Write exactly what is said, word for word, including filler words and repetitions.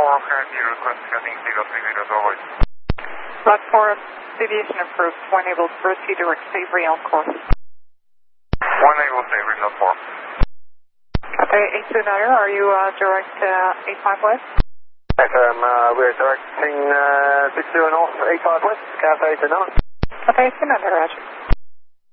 four, currently request heading zero three zero to avoid. Block four, deviation approved. One able to proceed direct Savory on course. One able Savory, no four. Okay, eight two niner, are you uh, direct uh, eight five west? Affirm, uh, we're directing uh, six two and off, eight five west, Cafe to nine. Okay, two niner, roger.